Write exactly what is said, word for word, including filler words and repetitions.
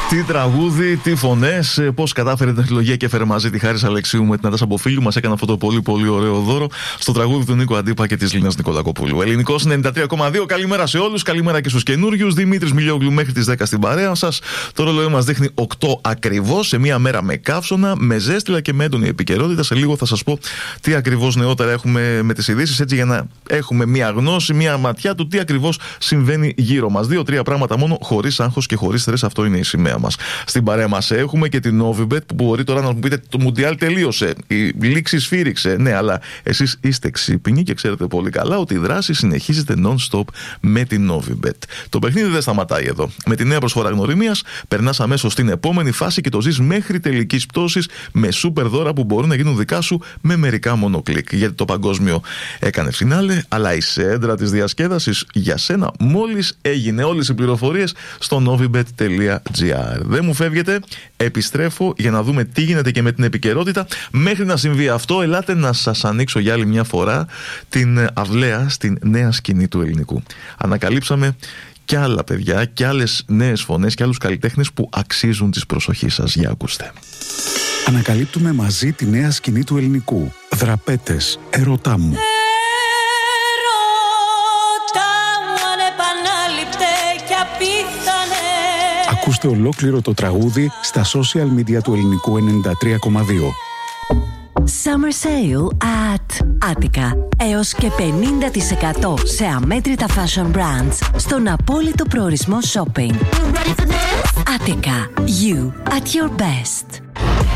Τι τραγούδι, τι φωνές, πώς κατάφερε την τεχνολογία και έφερε μαζί τη Χάρης Αλεξίου με την Νατάσα Μποφίλιου. Μας έκανε αυτό το πολύ πολύ ωραίο δώρο στο τραγούδι του Νίκο Αντίπα και της Λίνας Νικολακοπούλου. Ελληνικός ενενήντα τρία κόμμα δύο. Καλημέρα σε όλους, καλημέρα και στους καινούριους. Δημήτρης Μιλιόγλου μέχρι τις δέκα στην παρέα σας. Το ρολόι μας δείχνει οκτώ ακριβώς, σε μια μέρα με καύσωνα, με ζέστηλα και με έντονη επικαιρότητα. Σε λίγο θα σας πω τι ακριβώς νεότερα έχουμε με τις ειδήσεις, έτσι για να έχουμε μια γνώση, μια ματιά του τι ακριβώς συμβαίνει γύρω μας. Δύο-τρία πράγματα μόνο, χωρίς άγχος και χωρίς στρες. Αυτό είναι η σημαία μας. Στην παρέα μας έχουμε και την Novibet που μπορεί τώρα να μου πείτε το Μουντιάλ τελείωσε, η λήξη σφύριξε. Ναι, αλλά εσείς είστε ξύπνοι και ξέρετε πολύ καλά ότι η δράση συνεχίζεται non-stop με την Novibet. Το παιχνίδι δεν σταματάει εδώ. Με τη νέα προσφορά γνωριμίας περνάς αμέσως στην επόμενη φάση και το ζεις μέχρι τελικής πτώσης με σούπερ δώρα που μπορούν να γίνουν δικά σου με μερικά μόνο κλικ. Γιατί το παγκόσμιο έκανε φινάλε, αλλά η σέντρα της διασκέδασης για σένα μόλις έγινε. Όλες οι πληροφορίες στο novibet τελεία gr. Δεν μου φεύγετε, επιστρέφω για να δούμε τι γίνεται και με την επικαιρότητα. Μέχρι να συμβεί αυτό, ελάτε να σας ανοίξω για άλλη μια φορά την αυλαία στην νέα σκηνή του ελληνικού. Ανακαλύψαμε κι άλλα παιδιά, κι άλλες νέες φωνές, κι άλλους καλλιτέχνες που αξίζουν της προσοχής σας. Για ακούστε. Ανακαλύπτουμε μαζί τη νέα σκηνή του ελληνικού. Δραπέτες, ερωτά μου. Ακούστε ολόκληρο το τραγούδι στα social media του ελληνικού ενενήντα τρία κόμμα δύο. Summer Sale at Attica. Έως και πενήντα τοις εκατό σε αμέτρητα fashion brands στον απόλυτο προορισμό shopping. Attica. You at your best.